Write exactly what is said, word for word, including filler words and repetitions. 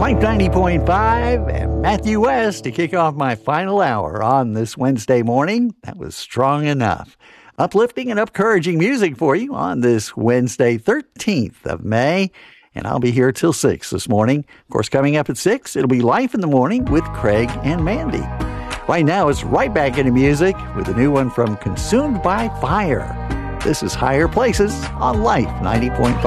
Life ninety point five and Matthew West to kick off my final hour on this Wednesday morning. That was strong enough. Uplifting and encouraging music for you on this Wednesday, thirteenth of May. And I'll be here till six this morning. Of course, coming up at six, it'll be Life in the Morning with Craig and Mandy. Right now, it's right back into music with a new one from Consumed by Fire. This is Higher Places on Life ninety point five.